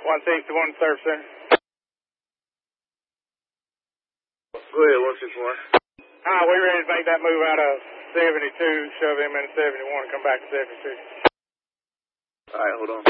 161 surf center. Go ahead, 161. We ready to make that move out of 72, shove him into 71 and come back to 72. All right, hold on.